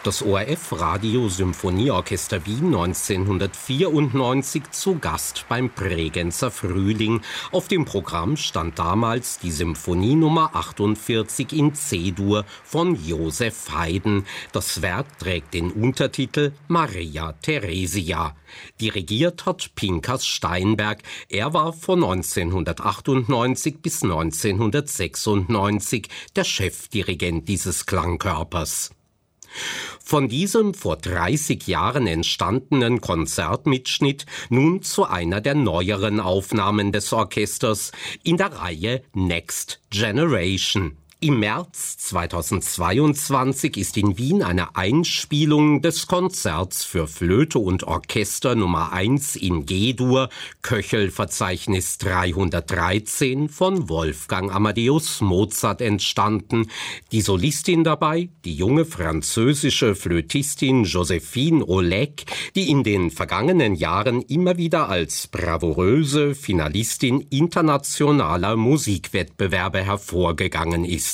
Das ORF-Radio Symphonieorchester Wien 1994 zu Gast beim Bregenzer Frühling. Auf dem Programm stand damals die Symphonie Nummer 48 in C-Dur von Joseph Haydn. Das Werk trägt den Untertitel Maria Theresia. Dirigiert hat Pinkas Steinberg. Er war von 1998 bis 1996 der Chefdirigent dieses Klangkörpers. Von diesem vor 30 Jahren entstandenen Konzertmitschnitt nun zu einer der neueren Aufnahmen des Orchesters in der Reihe Next Generation. Im März 2022 ist in Wien eine Einspielung des Konzerts für Flöte und Orchester Nummer 1 in G-Dur, Köchel-Verzeichnis 313 von Wolfgang Amadeus Mozart entstanden. Die Solistin dabei, die junge französische Flötistin Joséphine Oleg, die in den vergangenen Jahren immer wieder als bravouröse Finalistin internationaler Musikwettbewerbe hervorgegangen ist.